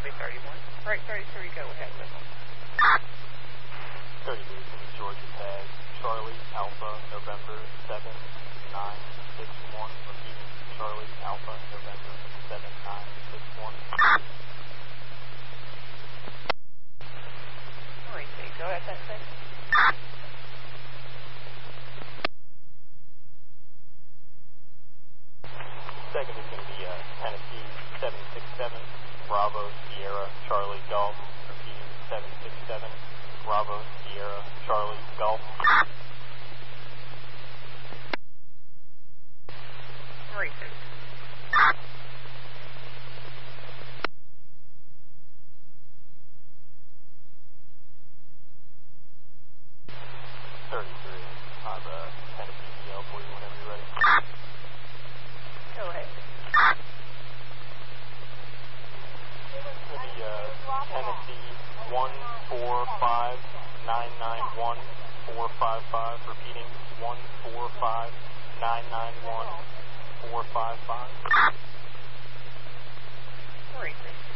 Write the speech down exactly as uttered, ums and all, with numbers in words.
Charlie thirty-one. Right, thirty-three, go ahead with them. thirty-three from Georgia Tag. Charlie Alpha November seven nine six one. Repeating, Charlie Alpha November seven nine six one. thirty-three, go ahead, Sensei. Second is going to be uh, Tennessee seven six seven, Bravo Sierra Charlie Golf. Repeating, seven six seven, Bravo Sierra Charlie Golf. thirty-two. thirty-three, I have a Tennessee C L for you whenever you're ready. Go ahead. The uh, Tennessee one four five nine nine one four five five. Repeating, one four five nine nine one four five five. thirty-three.